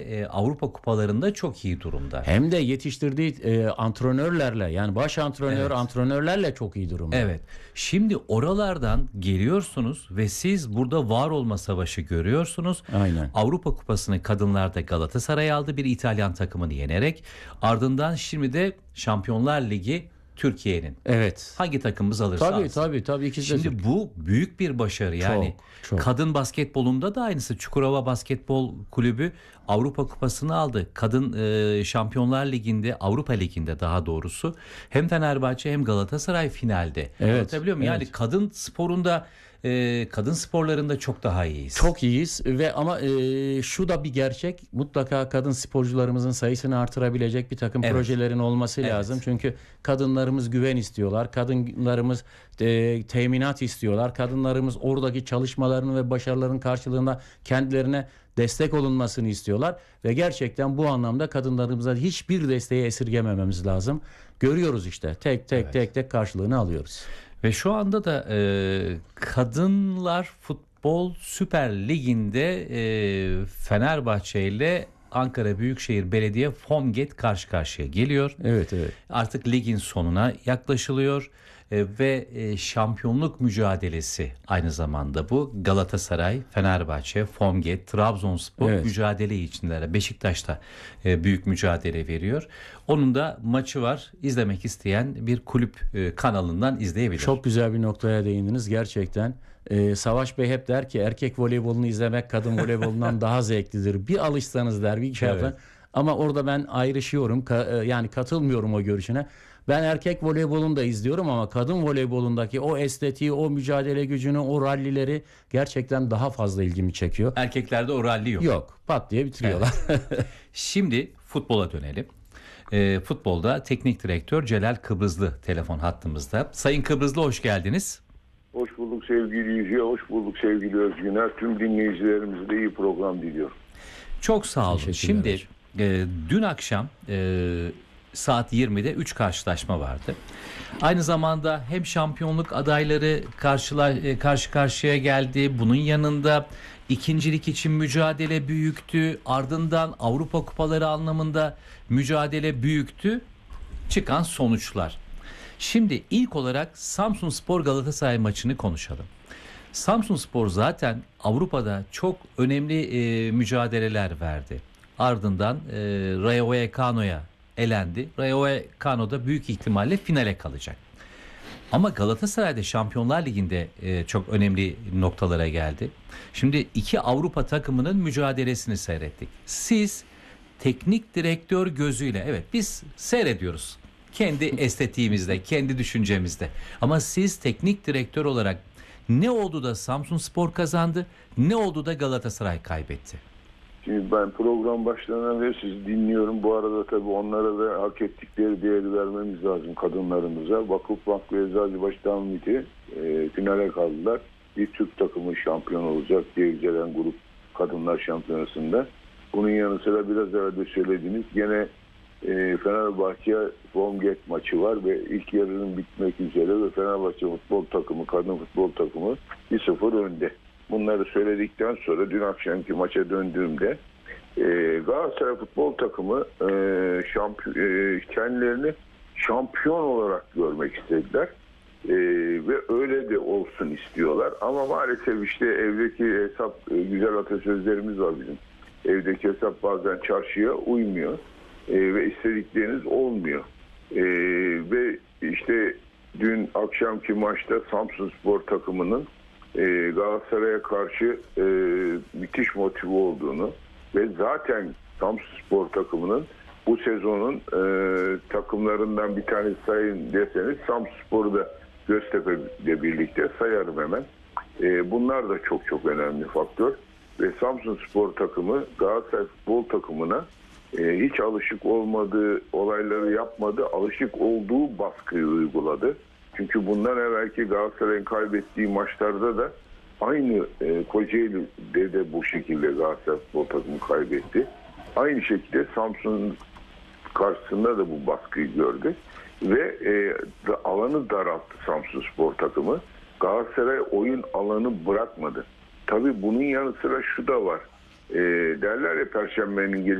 Avrupa kupalarında çok iyi durumda. Hem de yetiştirdiği antrenörlerle, yani baş antrenörlerle çok iyi durumda. Evet. Şimdi oralardan geliyorsunuz ve siz burada var olma savaşı görüyorsunuz. Aynen. Avrupa Kupası'nı kadınlarda Galatasaray aldı, bir İtalyan takımını yenerek. Ardından şimdi de Şampiyonlar Ligi Türkiye'nin. Evet. Hangi takımımız alırsa alsın. Tabii ikisi de. Şimdi bu büyük bir başarı. Yani çok. Kadın basketbolunda da aynısı. Çukurova Basketbol Kulübü Avrupa Kupası'nı aldı. Kadın Şampiyonlar Ligi'nde, Avrupa Ligi'nde daha doğrusu, hem Fenerbahçe hem Galatasaray finalde. Evet. Anlatabiliyor muyum? Yani kadın sporunda, kadın sporlarında çok daha iyiyiz. Çok iyiyiz ve ama şu da bir gerçek, mutlaka kadın sporcularımızın sayısını artırabilecek bir takım projelerin olması lazım. Çünkü kadınlarımız güven istiyorlar, kadınlarımız teminat istiyorlar, kadınlarımız oradaki çalışmalarının ve başarıların karşılığında kendilerine destek olunmasını istiyorlar ve gerçekten bu anlamda kadınlarımıza hiçbir desteği esirgemememiz lazım. Görüyoruz işte, tek karşılığını alıyoruz. Ve şu anda da Kadınlar Futbol Süper Ligi'nde Fenerbahçe ile Ankara Büyükşehir Belediye Fomget karşı karşıya geliyor. Evet. Artık ligin sonuna yaklaşılıyor ve şampiyonluk mücadelesi aynı zamanda bu. Galatasaray, Fenerbahçe, Fomget, Trabzonspor mücadele içindeler. Beşiktaş'ta büyük mücadele veriyor. Onun da maçı var. İzlemek isteyen bir kulüp kanalından izleyebilir. Çok güzel bir noktaya değindiniz gerçekten. Savaş Bey hep der ki erkek voleybolunu izlemek kadın voleybolundan daha zevklidir. Bir alışsanız der, bir şey yapın. Ama orada ben ayrışıyorum. Yani katılmıyorum o görüşüne. Ben erkek voleybolunu da izliyorum ama kadın voleybolundaki o estetiği, o mücadele gücünü, o rallileri gerçekten daha fazla ilgimi çekiyor. Erkeklerde o ralli yok. Yok. Pat diye bitiriyorlar. Evet. Şimdi futbola dönelim. Futbolda teknik direktör Celal Kıbrızlı telefon hattımızda. Sayın Kıbrızlı, hoş geldiniz. Hoş bulduk sevgili Yüce, hoş bulduk sevgili Özgüner. Tüm dinleyicilerimize de iyi program diliyorum. Çok sağ olun. Şimdi dün akşam saat 20'de 3 karşılaşma vardı. Aynı zamanda hem şampiyonluk adayları karşı karşıya geldi. Bunun yanında ikincilik için mücadele büyüktü. Ardından Avrupa kupaları anlamında mücadele büyüktü. Çıkan sonuçlar. Şimdi ilk olarak Samsunspor Galatasaray maçını konuşalım. Samsunspor zaten Avrupa'da çok önemli mücadeleler verdi. Ardından Rayo Vallecano'ya elendi. Rayo Vallecano da büyük ihtimalle finale kalacak. Ama Galatasaray'da Şampiyonlar Ligi'nde çok önemli noktalara geldi. Şimdi iki Avrupa takımının mücadelesini seyrettik. Siz teknik direktör gözüyle, evet biz seyrediyoruz. Kendi estetiğimizde, kendi düşüncemizde. Ama siz teknik direktör olarak ne oldu da Samsunspor kazandı, ne oldu da Galatasaray kaybetti? Şimdi ben program başlarından beri sizi dinliyorum. Bu arada tabii onlara da hak ettikleri değeri vermemiz lazım, kadınlarımıza. Vakıfbank ve Eczacıbaşı Davamiti finale kaldılar. Bir Türk takımı şampiyon olacak diye yükselen grup kadınlar şampiyonasında. Bunun yanı sıra biraz evvel de söylediğiniz gene Fenerbahçe Fomget maçı var ve ilk yarının bitmek üzere ve Fenerbahçe futbol takımı, kadın futbol takımı 1-0 önde. Bunları söyledikten sonra dün akşamki maça döndüğümde Galatasaray futbol takımı kendilerini şampiyon olarak görmek istediler. Ve öyle de olsun istiyorlar. Ama maalesef işte evdeki hesap, güzel atasözlerimiz var bizim. Evdeki hesap bazen çarşıya uymuyor. Ve istedikleriniz olmuyor. Ve işte dün akşamki maçta Samsunspor takımının Galatasaray'a karşı müthiş motive olduğunu ve zaten Samsunspor takımının bu sezonun takımlarından bir tanesi sayın deseniz Samsunspor'u da Göztepe ile birlikte sayarım hemen. Bunlar da çok çok önemli faktör ve Samsunspor takımı Galatasaray futbol takımına hiç alışık olmadığı olayları yapmadı, alışık olduğu baskıyı uyguladı. Çünkü bundan evvelki Galatasaray'ın kaybettiği maçlarda da aynı Kocaeli'de de bu şekilde Galatasaray futbol takımı kaybetti. Aynı şekilde Samsun'un karşısında da bu baskıyı gördü. Ve alanı daralttı Samsunspor takımı. Galatasaray oyun alanı bırakmadı. Tabii bunun yanı sıra şu da var. Derler ya Perşembenin